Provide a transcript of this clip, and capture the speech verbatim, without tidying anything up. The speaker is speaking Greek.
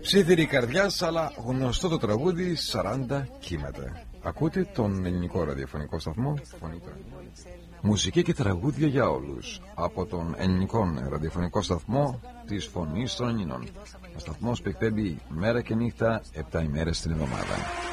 Ψήθυρη καρδιάς, αλλά γνωστό το τραγούδι σαράντα κύματα. Ακούτε τον ελληνικό ραδιοφωνικό σταθμό Φωνή των Ελλήνων. Μουσική και τραγούδια για όλους από τον ελληνικό ραδιοφωνικό σταθμό της Φωνής των Ελλήνων. Ο σταθμός που εκπέμπει μέρα και νύχτα επτά ημέρες την εβδομάδα.